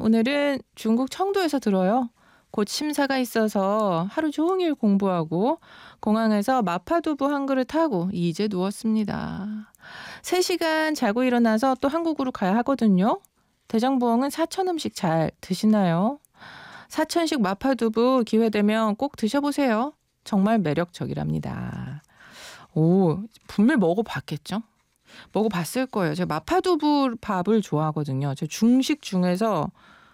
오늘은 중국 청도에서 들어요. 곧 심사가 있어서 하루 종일 공부하고 공항에서 마파두부 한 그릇 하고 이제 누웠습니다. 3시간 자고 일어나서 또 한국으로 가야 하거든요. 대장부엉은 사천 음식 잘 드시나요? 사천식 마파두부 기회되면 꼭 드셔보세요. 정말 매력적이랍니다. 오, 분명 먹어봤겠죠? 먹어봤을 거예요. 제가 마파두부 밥을 좋아하거든요. 제 중식 중에서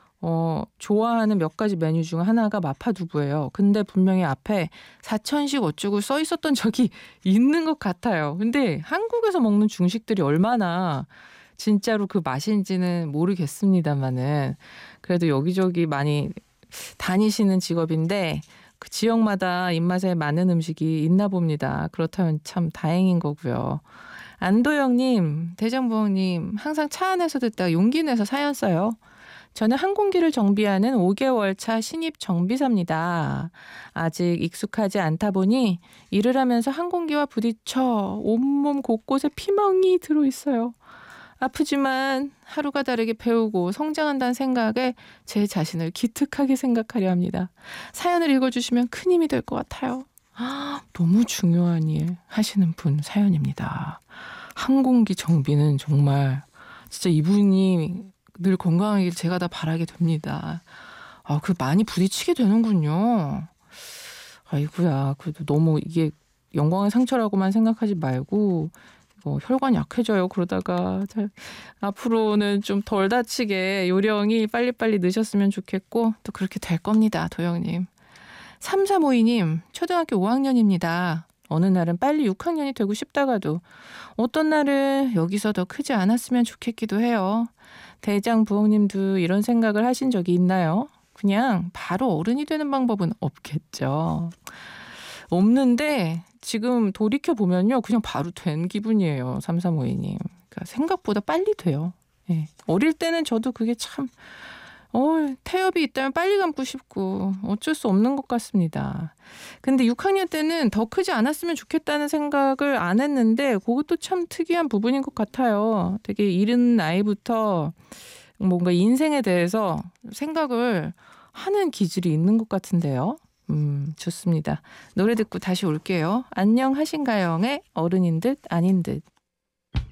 좋아하는 몇 가지 메뉴 중 하나가 마파두부예요. 근데 분명히 앞에 사천식 어쩌고 써 있었던 적이 있는 것 같아요. 근데 한국에서 먹는 중식들이 얼마나 진짜로 그 맛인지는 모르겠습니다만은 그래도 여기저기 많이 다니시는 직업인데 그 지역마다 입맛에 맞는 음식이 있나 봅니다. 그렇다면 참 다행인 거고요. 안도영님, 대장부엉님 항상 차 안에서 듣다가 용기 내서 사연 써요. 저는 항공기를 정비하는 5개월 차 신입 정비사입니다. 아직 익숙하지 않다 보니 일을 하면서 항공기와 부딪혀 온몸 곳곳에 피멍이 들어있어요. 아프지만 하루가 다르게 배우고 성장한다는 생각에 제 자신을 기특하게 생각하려 합니다. 사연을 읽어주시면 큰 힘이 될 것 같아요. 너무 중요한 일 하시는 분 사연입니다. 항공기 정비는 정말 진짜 이분이 늘 건강하길 제가 다 바라게 됩니다. 그 많이 부딪히게 되는군요. 아이고야, 그래도 너무 이게 영광의 상처라고만 생각하지 말고 혈관 약해져요. 그러다가 앞으로는 좀 덜 다치게 요령이 빨리빨리 넣으셨으면 좋겠고 또 그렇게 될 겁니다. 도영님. 3352님, 초등학교 5학년입니다. 어느 날은 빨리 6학년이 되고 싶다가도 어떤 날은 여기서 더 크지 않았으면 좋겠기도 해요. 대장부엉님도 이런 생각을 하신 적이 있나요? 그냥 바로 어른이 되는 방법은 없겠죠. 없는데 지금 돌이켜보면요. 그냥 바로 된 기분이에요. 3352님. 그러니까 생각보다 빨리 돼요. 네. 어릴 때는 저도 그게 참 태엽이 있다면 빨리 감고 싶고 어쩔 수 없는 것 같습니다. 근데 6학년 때는 더 크지 않았으면 좋겠다는 생각을 안 했는데 그것도 참 특이한 부분인 것 같아요. 되게 이른 나이부터 뭔가 인생에 대해서 생각을 하는 기질이 있는 것 같은데요. 좋습니다. 노래 듣고 다시 올게요. 안녕하신가요의 어른인 듯 아닌 듯.